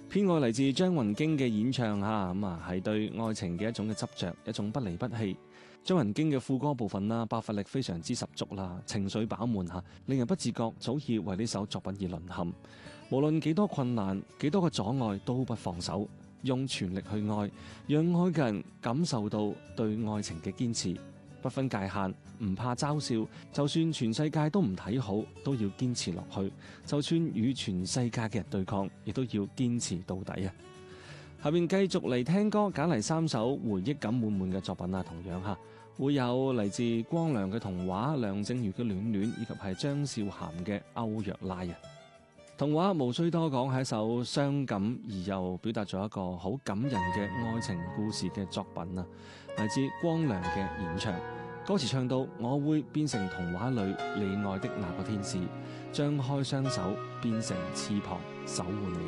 偏愛嚟自張雲京嘅演唱嚇，係對愛情嘅一種嘅執着，一種不離不棄。張雲京嘅副歌部分啦，爆發力非常之十足啦，情緒飽滿嚇，令人不自覺早已為呢首作品而淪陷。無論幾多困難、幾多個阻礙，都不放手，用全力去愛，讓愛嘅人感受到對愛情嘅堅持。不分界限，唔怕嘲笑，就算全世界都唔睇好，都要堅持落去。就算與全世界嘅人對抗，亦都要堅持到底啊！下面繼續嚟聽歌，揀嚟3首回憶感滿滿嘅作品啊，同樣吓會有嚟自光良嘅童話、梁靜茹嘅戀戀，以及係張韶涵嘅歐若拉啊。童話無需多講，係一首傷感而又表達咗一個好感人嘅愛情故事嘅作品啊，嚟自光良嘅演唱。歌詞唱到：我會變成童話裏你愛的那個天使，張開雙手變成翅膀守護你。